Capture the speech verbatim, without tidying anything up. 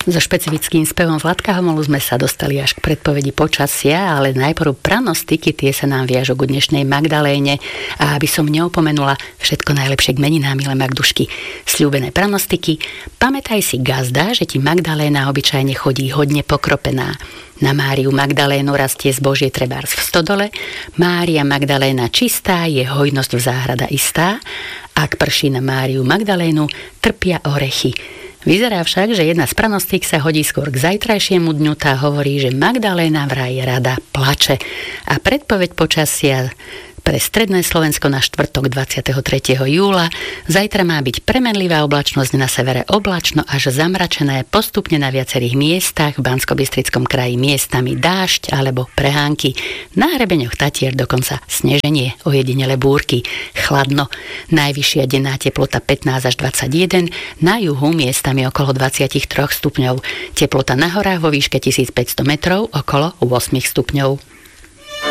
So špecifickým spevom Vladka Homolu sme sa dostali až k predpovedi počasia, ale najprv pranostiky, tie sa nám viažu k dnešnej Magdaléne. A aby som neopomenula všetko najlepšie k meninám, milé Magdušky, sľúbené pranostiky, pamätaj si, gazda, že ti Magdaléna obyčajne chodí hodne pokropená. Na Máriu Magdalénu rastie zbožie trebárs v stodole, Mária Magdaléna čistá, je hojnosť v záhrada istá, ak prší na Máriu Magdalénu, trpia orechy. Vyzerá však, že jedna z pranostík sa hodí skôr k zajtrajšiemu dňu, tá hovorí, že Magdaléna vraj rada plače. A predpoveď počasia pre stredné Slovensko na štvrtok dvadsiateho tretieho júla. Zajtra má byť premenlivá oblačnosť, na severe oblačno až zamračené, postupne na viacerých miestach, v Banskobystrickom kraji miestami dážď alebo prehánky. Na hrebeňoch Tatier dokonca sneženie, ojedinele búrky, chladno. Najvyššia denná teplota pätnásť až dvadsaťjeden, na juhu miestami okolo dvadsaťtri stupňov. Teplota na horách vo výške tisícpäťsto metrov okolo osem stupňov.